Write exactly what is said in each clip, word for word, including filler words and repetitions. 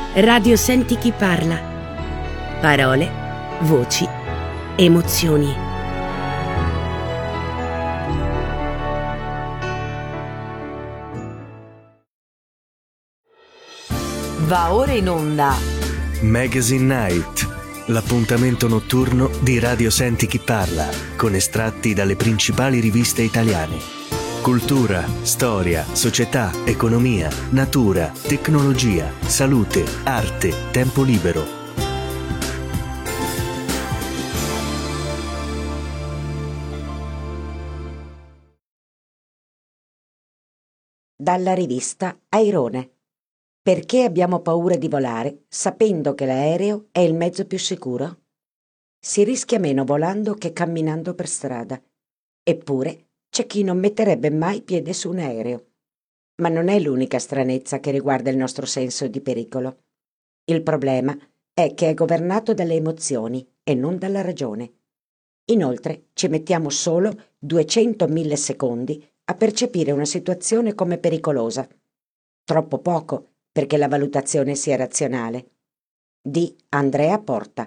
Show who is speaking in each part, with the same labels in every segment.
Speaker 1: Radio Senti chi parla. Parole, voci, emozioni.
Speaker 2: Va ora in onda
Speaker 3: Magazine Night, l'appuntamento notturno di Radio Senti chi parla, con estratti dalle principali riviste italiane. Cultura, storia, società, economia, natura, tecnologia, salute, arte, tempo libero.
Speaker 4: Dalla rivista Airone. Perché abbiamo paura di volare sapendo che l'aereo è il mezzo più sicuro? Si rischia meno volando che camminando per strada. Eppure c'è chi non metterebbe mai piede su un aereo. Ma non è l'unica stranezza che riguarda il nostro senso di pericolo. Il problema è che è governato dalle emozioni e non dalla ragione. Inoltre ci mettiamo solo duecento millisecondi a percepire una situazione come pericolosa. Troppo poco perché la valutazione sia razionale. Di Andrea Porta.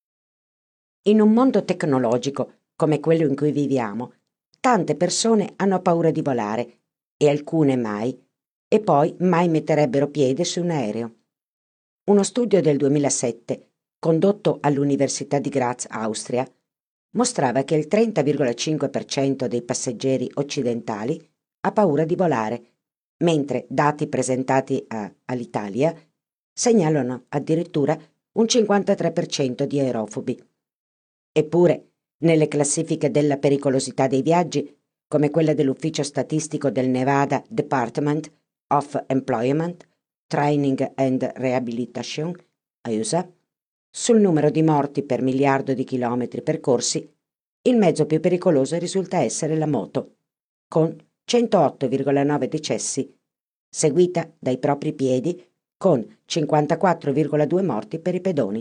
Speaker 4: In un mondo tecnologico come quello in cui viviamo, tante persone hanno paura di volare e alcune mai, e poi mai metterebbero piede su un aereo. Uno studio del duemilasette, condotto all'Università di Graz, Austria, mostrava che il trenta virgola cinque per cento dei passeggeri occidentali ha paura di volare, mentre dati presentati a, all'Italia segnalano addirittura un cinquantatré per cento di aerofobi. Eppure, nelle classifiche della pericolosità dei viaggi, come quella dell'Ufficio Statistico del Nevada Department of Employment, Training and Rehabilitation, U S A, sul numero di morti per miliardo di chilometri percorsi, il mezzo più pericoloso risulta essere la moto, con centootto virgola nove decessi, seguita dai propri piedi con cinquantaquattro virgola due morti per i pedoni.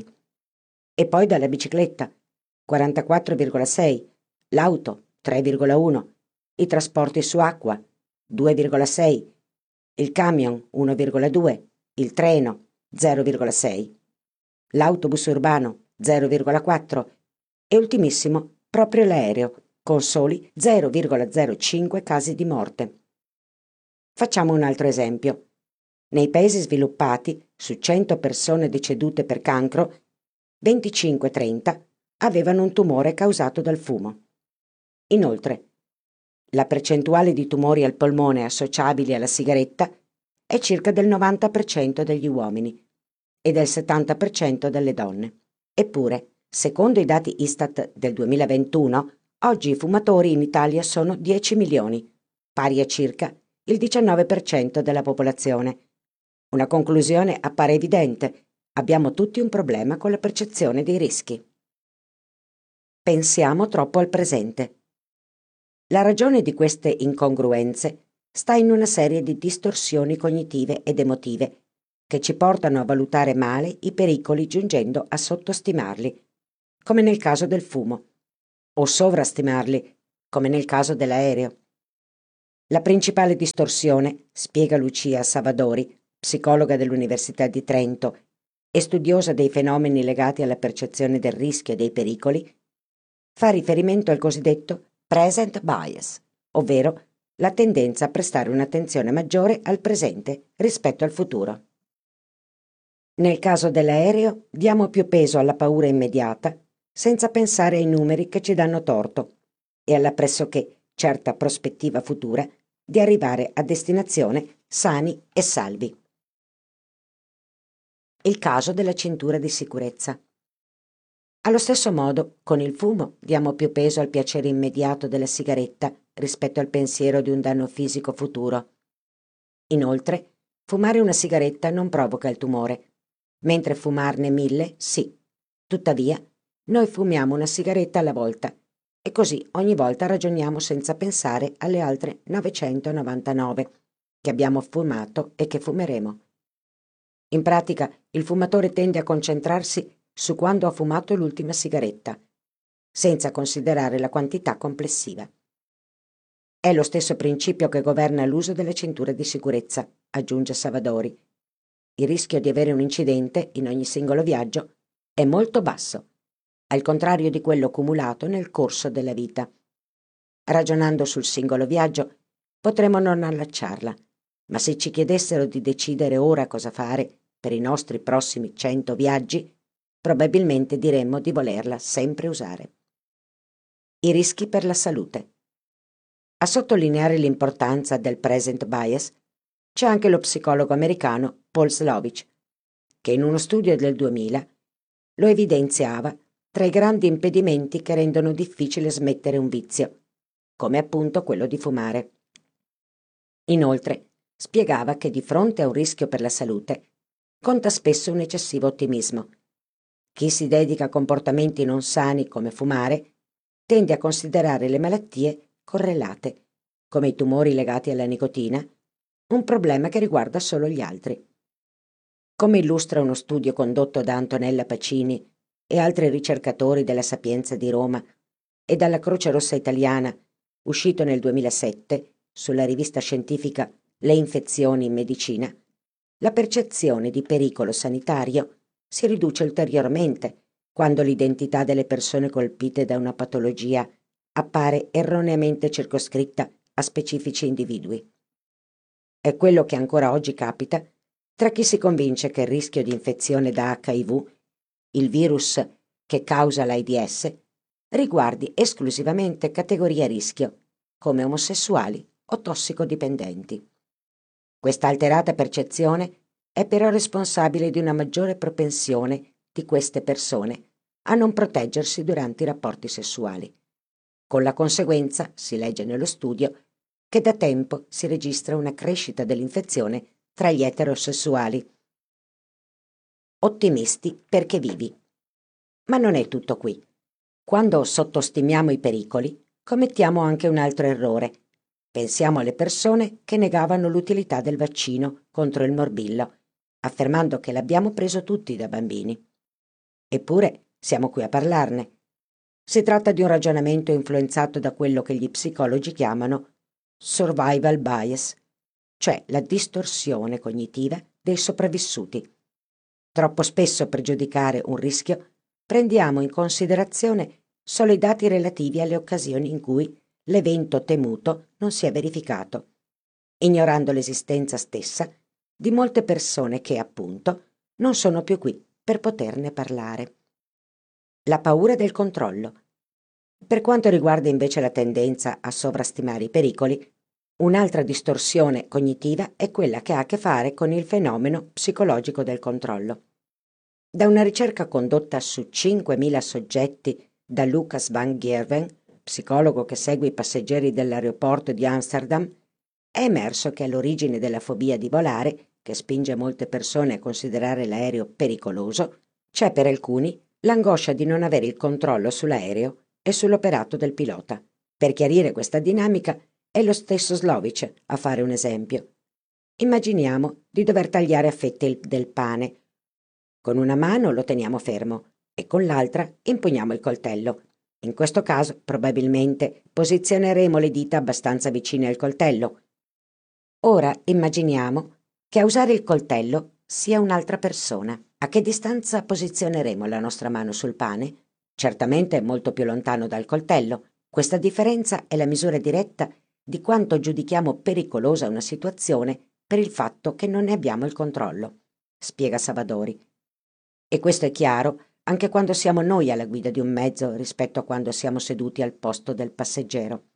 Speaker 4: E poi dalla bicicletta, quarantaquattro virgola sei, l'auto, tre virgola uno, i trasporti su acqua, due virgola sei, il camion, uno virgola due, il treno, zero virgola sei, l'autobus urbano, zero virgola quattro e ultimissimo proprio l'aereo, con soli zero virgola zero cinque casi di morte. Facciamo un altro esempio. Nei paesi sviluppati, su cento persone decedute per cancro, venticinque trenta avevano un tumore causato dal fumo. Inoltre, la percentuale di tumori al polmone associabili alla sigaretta è circa del novanta per cento degli uomini e del settanta per cento delle donne. Eppure, secondo i dati Istat del duemilaventuno, oggi i fumatori in Italia sono dieci milioni, pari a circa il diciannove per cento della popolazione. Una conclusione appare evidente: abbiamo tutti un problema con la percezione dei rischi. Pensiamo troppo al presente. La ragione di queste incongruenze sta in una serie di distorsioni cognitive ed emotive che ci portano a valutare male i pericoli giungendo a sottostimarli, come nel caso del fumo, o sovrastimarli, come nel caso dell'aereo. La principale distorsione, spiega Lucia Savadori, psicologa dell'Università di Trento e studiosa dei fenomeni legati alla percezione del rischio e dei pericoli, fa riferimento al cosiddetto present bias, ovvero la tendenza a prestare un'attenzione maggiore al presente rispetto al futuro. Nel caso dell'aereo diamo più peso alla paura immediata senza pensare ai numeri che ci danno torto e alla pressoché certa prospettiva futura di arrivare a destinazione sani e salvi. Il caso della cintura di sicurezza. Allo stesso modo, con il fumo diamo più peso al piacere immediato della sigaretta rispetto al pensiero di un danno fisico futuro. Inoltre, fumare una sigaretta non provoca il tumore, mentre fumarne mille sì. Tuttavia, noi fumiamo una sigaretta alla volta e così ogni volta ragioniamo senza pensare alle altre novecentonovantanove che abbiamo fumato e che fumeremo. In pratica, il fumatore tende a concentrarsi su quando ha fumato l'ultima sigaretta, senza considerare la quantità complessiva. È lo stesso principio che governa l'uso delle cinture di sicurezza, aggiunge Savadori. il rischio di avere un incidente in ogni singolo viaggio è molto basso, al contrario di quello cumulato nel corso della vita. Ragionando sul singolo viaggio, potremmo non allacciarla, ma se ci chiedessero di decidere ora cosa fare per i nostri prossimi cento viaggi, probabilmente diremmo di volerla sempre usare. I rischi per la salute. A sottolineare l'importanza del present bias c'è anche lo psicologo americano Paul Slovic, che in uno studio del duemila lo evidenziava tra i grandi impedimenti che rendono difficile smettere un vizio, come appunto quello di fumare. Inoltre, spiegava che di fronte a un rischio per la salute conta spesso un eccessivo ottimismo. Chi si dedica a comportamenti non sani come fumare tende a considerare le malattie correlate, come i tumori legati alla nicotina, un problema che riguarda solo gli altri. Come illustra uno studio condotto da Antonella Pacini e altri ricercatori della Sapienza di Roma e dalla Croce Rossa Italiana, uscito nel duemilasette sulla rivista scientifica Le infezioni in medicina, la percezione di pericolo sanitario si riduce ulteriormente quando l'identità delle persone colpite da una patologia appare erroneamente circoscritta a specifici individui. È quello che ancora oggi capita tra chi si convince che il rischio di infezione da acca i vu, il virus che causa l'AIDS, riguardi esclusivamente categorie a rischio, come omosessuali o tossicodipendenti. Questa alterata percezione è però responsabile di una maggiore propensione di queste persone a non proteggersi durante i rapporti sessuali, con la conseguenza, si legge nello studio, che da tempo si registra una crescita dell'infezione tra gli eterosessuali. Ottimisti perché vivi. Ma non è tutto qui. Quando sottostimiamo i pericoli, commettiamo anche un altro errore. Pensiamo alle persone che negavano l'utilità del vaccino contro il morbillo, affermando che l'abbiamo preso tutti da bambini. Eppure siamo qui a parlarne. Si tratta di un ragionamento influenzato da quello che gli psicologi chiamano survival bias, cioè la distorsione cognitiva dei sopravvissuti. Troppo spesso per giudicare un rischio prendiamo in considerazione solo i dati relativi alle occasioni in cui l'evento temuto non si è verificato, ignorando l'esistenza stessa di molte persone che, appunto, non sono più qui per poterne parlare. La paura del controllo. Per quanto riguarda invece la tendenza a sovrastimare i pericoli, un'altra distorsione cognitiva è quella che ha a che fare con il fenomeno psicologico del controllo. Da una ricerca condotta su cinquemila soggetti da Lucas van Gerwen, psicologo che segue i passeggeri dell'aeroporto di Amsterdam, è emerso che all'origine della fobia di volare, che spinge molte persone a considerare l'aereo pericoloso, c'è per alcuni l'angoscia di non avere il controllo sull'aereo e sull'operato del pilota. Per chiarire questa dinamica è lo stesso Slovic a fare un esempio. Immaginiamo di dover tagliare a fette il, del pane. Con una mano lo teniamo fermo e con l'altra impugniamo il coltello. In questo caso probabilmente posizioneremo le dita abbastanza vicine al coltello. Ora immaginiamo che a usare il coltello sia un'altra persona. A che distanza posizioneremo la nostra mano sul pane? Certamente molto più lontano dal coltello. Questa differenza è la misura diretta di quanto giudichiamo pericolosa una situazione per il fatto che non ne abbiamo il controllo, spiega Savadori. E questo è chiaro anche quando siamo noi alla guida di un mezzo rispetto a quando siamo seduti al posto del passeggero.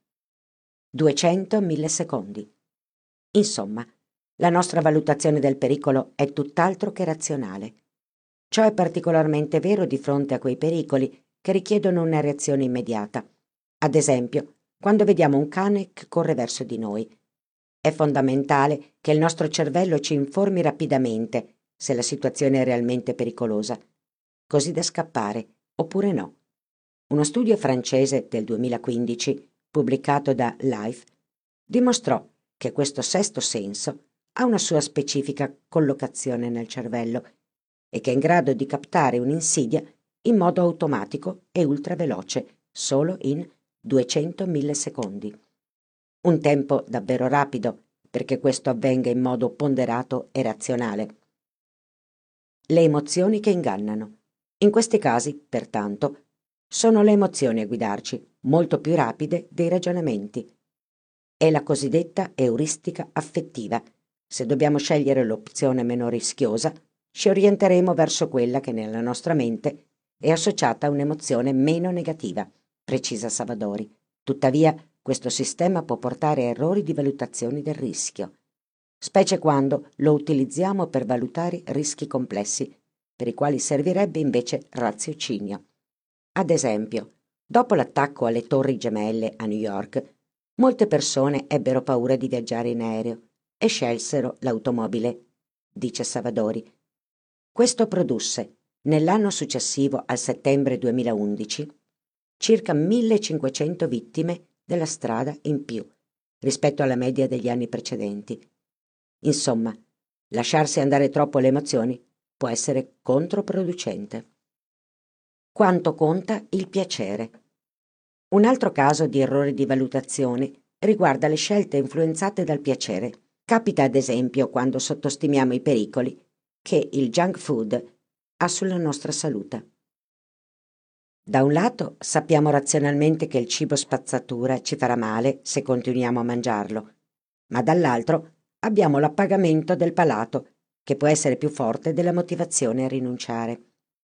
Speaker 4: duecento millisecondi. Insomma, la nostra valutazione del pericolo è tutt'altro che razionale. Ciò è particolarmente vero di fronte a quei pericoli che richiedono una reazione immediata. Ad esempio, quando vediamo un cane che corre verso di noi. È fondamentale che il nostro cervello ci informi rapidamente se la situazione è realmente pericolosa, così da scappare, oppure no. Uno studio francese del duemilaquindici, pubblicato da Life, dimostrò che questo sesto senso ha una sua specifica collocazione nel cervello e che è in grado di captare un'insidia in modo automatico e ultraveloce, solo in duecento millisecondi. Un tempo davvero rapido, perché questo avvenga in modo ponderato e razionale. le emozioni che ingannano. In questi casi, pertanto, sono le emozioni a guidarci, molto più rapide dei ragionamenti. È la cosiddetta euristica affettiva. Se dobbiamo scegliere l'opzione meno rischiosa, ci orienteremo verso quella che nella nostra mente è associata a un'emozione meno negativa, precisa Savadori. Tuttavia, questo sistema può portare a errori di valutazione del rischio, specie quando lo utilizziamo per valutare rischi complessi, per i quali servirebbe invece raziocinio. Ad esempio, dopo l'attacco alle Torri Gemelle a New York, molte persone ebbero paura di viaggiare in aereo e scelsero l'automobile, dice Savadori. Questo produsse, nell'anno successivo al settembre duemilaundici, circa millecinquecento vittime della strada in più rispetto alla media degli anni precedenti. Insomma, lasciarsi andare troppo alle emozioni può essere controproducente. Quanto conta il piacere? Un altro caso di errore di valutazione riguarda le scelte influenzate dal piacere. Capita ad esempio quando sottostimiamo i pericoli che il junk food ha sulla nostra salute. Da un lato sappiamo razionalmente che il cibo spazzatura ci farà male se continuiamo a mangiarlo, ma dall'altro abbiamo l'appagamento del palato che può essere più forte della motivazione a rinunciare.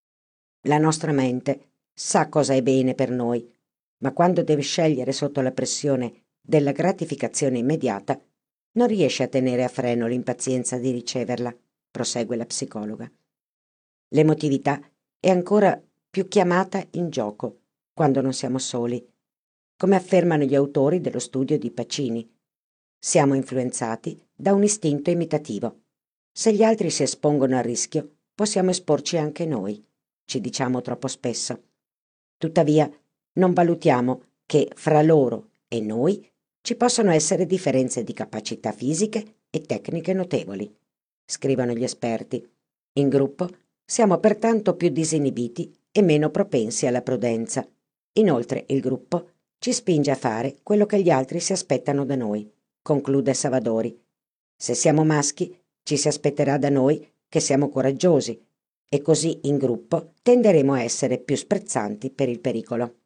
Speaker 4: La nostra mente sa cosa è bene per noi, ma quando deve scegliere sotto la pressione della gratificazione immediata, non riesce a tenere a freno l'impazienza di riceverla, prosegue la psicologa. L'emotività è ancora più chiamata in gioco quando non siamo soli. Come affermano gli autori dello studio di Pacini, siamo influenzati da un istinto imitativo. Se gli altri si espongono al rischio, possiamo esporci anche noi, ci diciamo troppo spesso. Tuttavia, non valutiamo che fra loro e noi ci possono essere differenze di capacità fisiche e tecniche notevoli, scrivono gli esperti. In gruppo siamo pertanto più disinibiti e meno propensi alla prudenza. Inoltre il gruppo ci spinge a fare quello che gli altri si aspettano da noi, conclude Savadori. Se siamo maschi, ci si aspetterà da noi che siamo coraggiosi e così in gruppo tenderemo a essere più sprezzanti per il pericolo.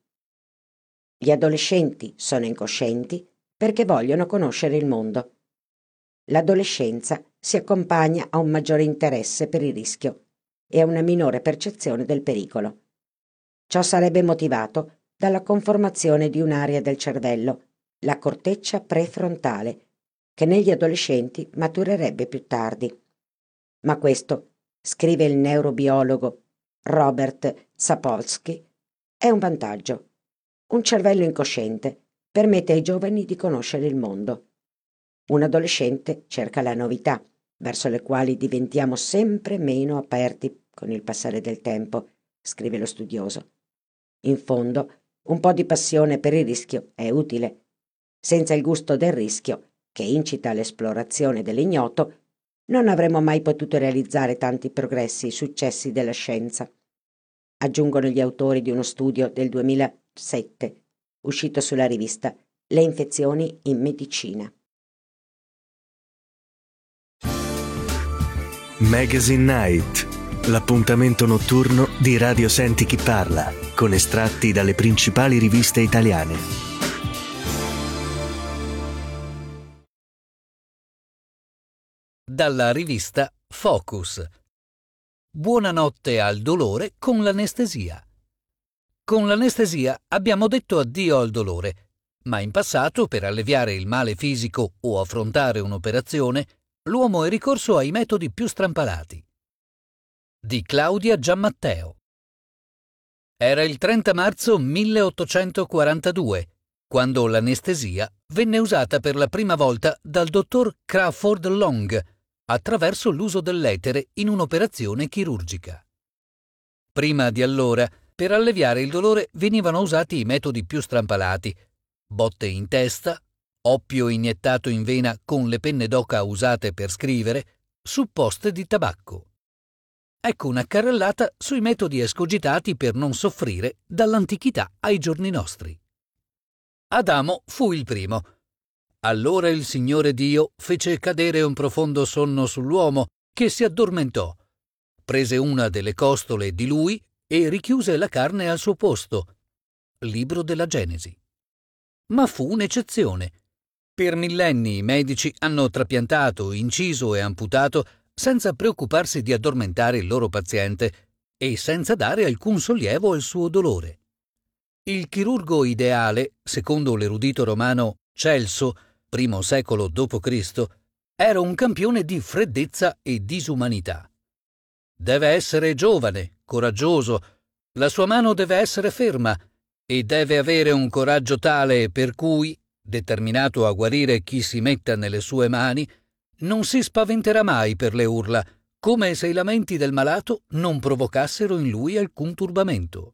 Speaker 4: Gli adolescenti sono incoscienti perché vogliono conoscere il mondo. L'adolescenza si accompagna a un maggiore interesse per il rischio e a una minore percezione del pericolo. Ciò sarebbe motivato dalla conformazione di un'area del cervello, la corteccia prefrontale, che negli adolescenti maturerebbe più tardi. Ma questo, scrive il neurobiologo Robert Sapolsky, è un vantaggio. Un cervello incosciente permette ai giovani di conoscere il mondo. Un adolescente cerca la novità, verso le quali diventiamo sempre meno aperti con il passare del tempo, scrive lo studioso. In fondo, un po' di passione per il rischio è utile. Senza il gusto del rischio, che incita all'esplorazione dell'ignoto, non avremmo mai potuto realizzare tanti progressi e successi della scienza. Aggiungono gli autori di uno studio del duemilasette, uscito sulla rivista Le infezioni in medicina.
Speaker 3: Magazine Night, l'appuntamento notturno di Radio Senti Chi Parla, con estratti dalle principali riviste italiane.
Speaker 5: Dalla rivista Focus. Buonanotte al dolore con l'anestesia. Con l'anestesia abbiamo detto addio al dolore, ma in passato, per alleviare il male fisico o affrontare un'operazione, l'uomo è ricorso ai metodi più strampalati. Di Claudia Giammatteo. Era il trenta marzo milleottocentoquarantadue, quando l'anestesia venne usata per la prima volta dal dottor Crawford Long attraverso l'uso dell'etere in un'operazione chirurgica. Prima di allora, per alleviare il dolore venivano usati i metodi più strampalati: botte in testa, oppio iniettato in vena con le penne d'oca usate per scrivere, supposte di tabacco. Ecco una carrellata sui metodi escogitati per non soffrire dall'antichità ai giorni nostri. Adamo fu il primo. Allora il Signore Dio fece cadere un profondo sonno sull'uomo, che si addormentò. prese una delle costole di lui e richiuse la carne al suo posto. Libro della Genesi. Ma fu un'eccezione. Per millenni i medici hanno trapiantato, inciso e amputato senza preoccuparsi di addormentare il loro paziente e senza dare alcun sollievo al suo dolore. Il chirurgo ideale, secondo l'erudito romano Celso, primo secolo dopo Cristo, era un campione di freddezza e disumanità. Deve essere giovane, coraggioso, la sua mano deve essere ferma e deve avere un coraggio tale per cui, determinato a guarire chi si metta nelle sue mani, non si spaventerà mai per le urla, come se i lamenti del malato non provocassero in lui alcun turbamento.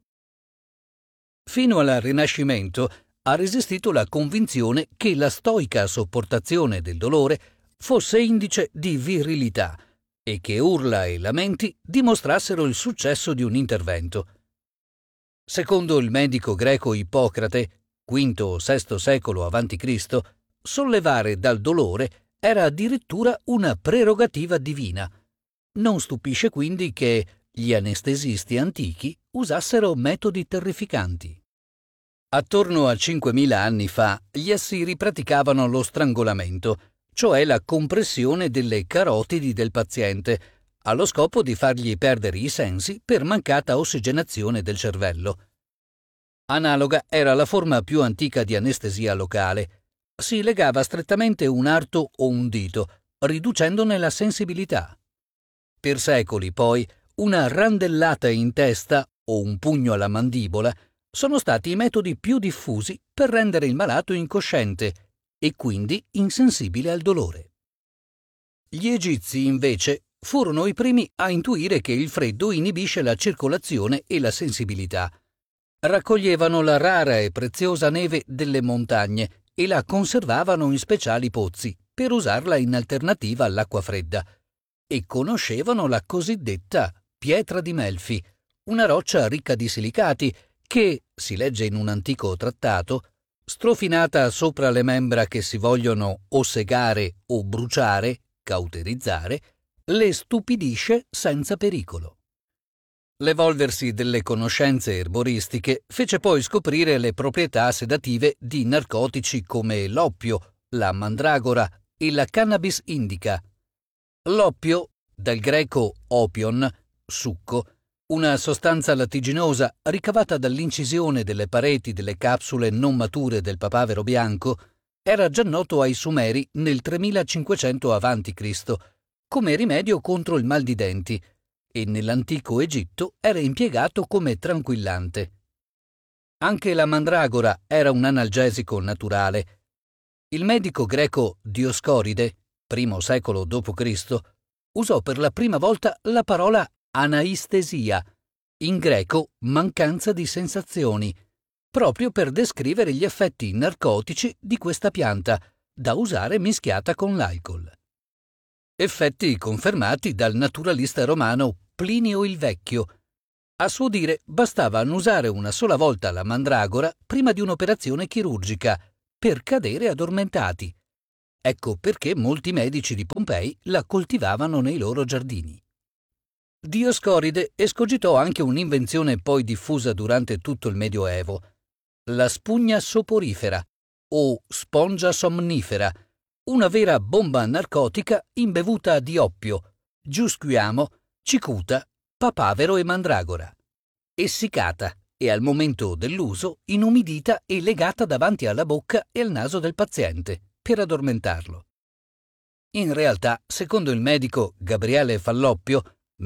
Speaker 5: Fino al Rinascimento ha resistito la convinzione che la stoica sopportazione del dolore fosse indice di virilità e che urla e lamenti dimostrassero il successo di un intervento. Secondo il medico greco Ippocrate, quinto o sesto secolo avanti Cristo, sollevare dal dolore era addirittura una prerogativa divina. Non stupisce quindi che gli anestesisti antichi usassero metodi terrificanti. Attorno a cinquemila anni fa gli Assiri praticavano lo strangolamento, cioè la compressione delle carotidi del paziente, allo scopo di fargli perdere i sensi per mancata ossigenazione del cervello. Analoga era la forma più antica di anestesia locale. Si legava strettamente un arto o un dito, riducendone la sensibilità. Per secoli, poi, una randellata in testa o un pugno alla mandibola sono stati i metodi più diffusi per rendere il malato incosciente e quindi insensibile al dolore. Gli egizi, invece, furono i primi a intuire che il freddo inibisce la circolazione e la sensibilità. Raccoglievano la rara e preziosa neve delle montagne e la conservavano in speciali pozzi per usarla in alternativa all'acqua fredda, e conoscevano la cosiddetta pietra di Melfi, una roccia ricca di silicati che, si legge in un antico trattato, strofinata sopra le membra che si vogliono o segare o bruciare, cauterizzare, le stupidisce senza pericolo. L'evolversi delle conoscenze erboristiche fece poi scoprire le proprietà sedative di narcotici come l'oppio, la mandragora e la cannabis indica. L'oppio, dal greco opion, succo, una sostanza lattiginosa ricavata dall'incisione delle pareti delle capsule non mature del papavero bianco, era già noto ai Sumeri nel tremilacinquecento avanti Cristo come rimedio contro il mal di denti e nell'antico Egitto era impiegato come tranquillante. Anche la mandragora era un analgesico naturale. Il medico greco Dioscoride, primo secolo dopo Cristo, usò per la prima volta la parola anaistesia, in greco mancanza di sensazioni, proprio per descrivere gli effetti narcotici di questa pianta, da usare mischiata con l'alcol. Effetti confermati dal naturalista romano Plinio il Vecchio. A suo dire bastava annusare una sola volta la mandragora prima di un'operazione chirurgica per cadere addormentati. Ecco perché molti medici di Pompei la coltivavano nei loro giardini. Dioscoride escogitò anche un'invenzione poi diffusa durante tutto il Medioevo, la spugna soporifera o spongia somnifera, una vera bomba narcotica imbevuta di oppio, giusquiamo, cicuta, papavero e mandragora, essiccata e al momento dell'uso inumidita e legata davanti alla bocca e al naso del paziente per addormentarlo. In realtà, secondo il medico Gabriele Falloppio,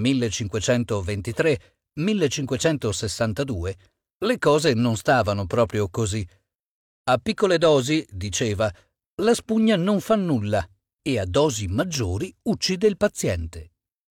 Speaker 5: millecinquecentoventitré millecinquecentosessantadue, le cose non stavano proprio così. A piccole dosi, diceva, la spugna non fa nulla e a dosi maggiori uccide il paziente.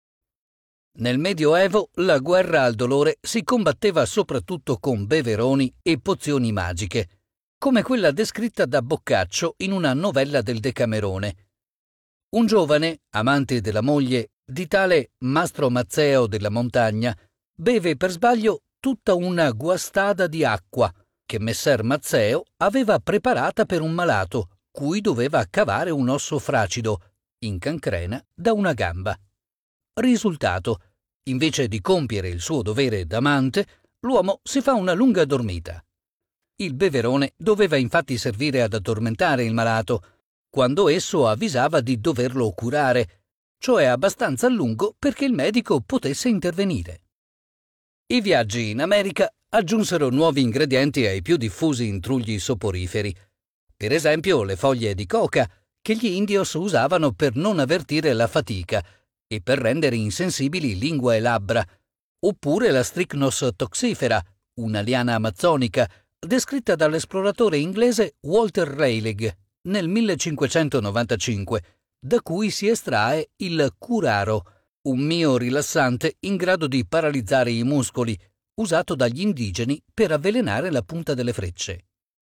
Speaker 5: Nel Medioevo la guerra al dolore si combatteva soprattutto con beveroni e pozioni magiche, come quella descritta da Boccaccio in una novella del Decamerone. Un giovane, amante della moglie di tale Mastro Mazzeo della Montagna, beve per sbaglio tutta una guastada di acqua che messer Mazzeo aveva preparata per un malato cui doveva cavare un osso fracido, in cancrena, da una gamba. Risultato: Invece di compiere il suo dovere d'amante, l'uomo si fa una lunga dormita. Il beverone doveva infatti servire ad addormentare il malato, quando esso avvisava di doverlo curare, cioè abbastanza a lungo perché il medico potesse intervenire. I viaggi in America aggiunsero nuovi ingredienti ai più diffusi intrugli soporiferi. Per esempio le foglie di coca, che gli indios usavano per non avvertire la fatica e per rendere insensibili lingua e labbra, oppure la Strychnos toxifera, una liana amazzonica, descritta dall'esploratore inglese Walter Raleigh nel millecinquecentonovantacinque, da cui si estrae il curaro, un mio rilassante in grado di paralizzare i muscoli, usato dagli indigeni per avvelenare la punta delle frecce.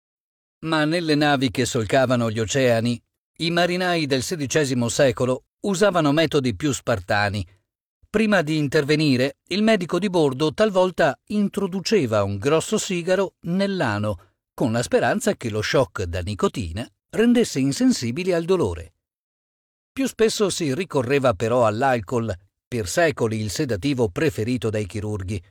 Speaker 5: Ma nelle navi che solcavano gli oceani, i marinai del sedicesimo secolo usavano metodi più spartani. Prima di intervenire, il medico di bordo talvolta introduceva un grosso sigaro nell'ano, con la speranza che lo shock da nicotina rendesse insensibili al dolore. Più spesso si ricorreva però all'alcol, per secoli il sedativo preferito dai chirurghi.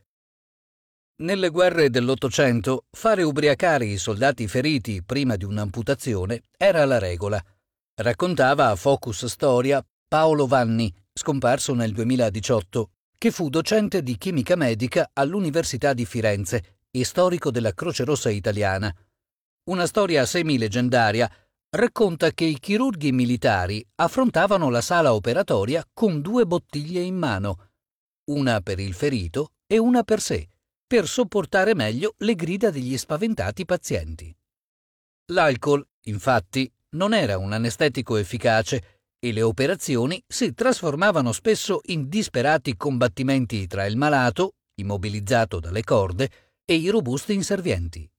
Speaker 5: Nelle guerre dell'Ottocento, fare ubriacare i soldati feriti prima di un'amputazione era la regola. Raccontava a Focus Storia Paolo Vanni, scomparso nel duemiladiciotto, che fu docente di chimica medica all'Università di Firenze e storico della Croce Rossa italiana. Una storia semi-leggendaria racconta che i chirurghi militari affrontavano la sala operatoria con due bottiglie in mano, una per il ferito e una per sé, per sopportare meglio le grida degli spaventati pazienti. L'alcol, infatti, non era un anestetico efficace e le operazioni si trasformavano spesso in disperati combattimenti tra il malato, immobilizzato dalle corde, e i robusti inservienti.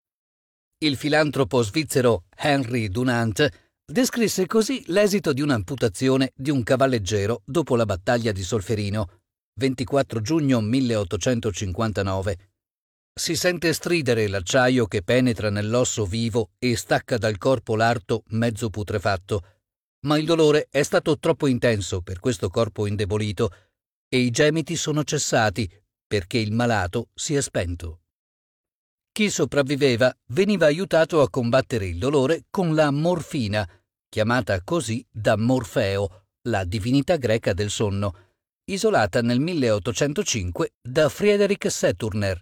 Speaker 5: Il filantropo svizzero Henry Dunant descrisse così l'esito di un'amputazione di un cavalleggero dopo la battaglia di Solferino, ventiquattro giugno milleottocentocinquantanove. Si sente stridere l'acciaio che penetra nell'osso vivo e stacca dal corpo l'arto mezzo putrefatto, ma il dolore è stato troppo intenso per questo corpo indebolito e i gemiti sono cessati perché il malato si è spento. Chi sopravviveva veniva aiutato a combattere il dolore con la morfina, chiamata così da Morfeo, la divinità greca del sonno, isolata nel milleottocentocinque da Friedrich Saturner.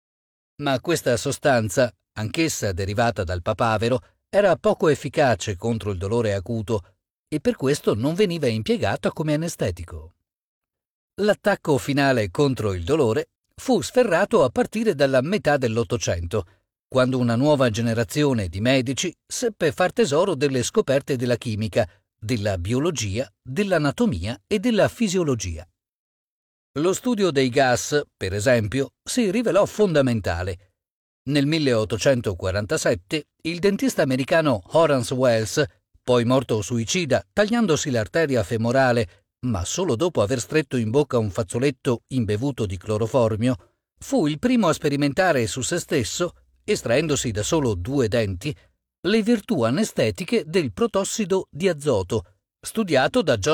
Speaker 5: Ma questa sostanza, anch'essa derivata dal papavero, era poco efficace contro il dolore acuto e per questo non veniva impiegata come anestetico. L'attacco finale contro il dolore fu sferrato a partire dalla metà dell'Ottocento, quando una nuova generazione di medici seppe far tesoro delle scoperte della chimica, della biologia, dell'anatomia e della fisiologia. Lo studio dei gas, per esempio, si rivelò fondamentale. Nel milleottocentoquarantasette il dentista americano Horace Wells, poi morto suicida tagliandosi l'arteria femorale, ma solo dopo aver stretto in bocca un fazzoletto imbevuto di cloroformio, fu il primo a sperimentare su se stesso, estraendosi da solo due denti, le virtù anestetiche del protossido di azoto, studiato da